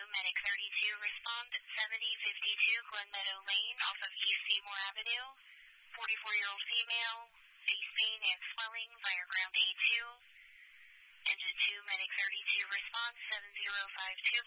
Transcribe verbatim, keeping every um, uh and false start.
Medic thirty-two, respond at seventy fifty-two Glen Meadow Lane off of East Seymour Avenue. forty-four-year-old female, face pain and swelling via ground A two. Engine two, Medic thirty-two, response seven zero five two